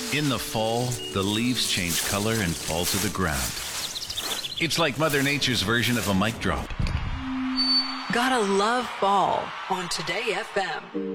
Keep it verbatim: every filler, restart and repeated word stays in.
In the fall, the leaves change color and fall to the ground. It's like Mother Nature's version of a mic drop. Gotta love fall on Today F M.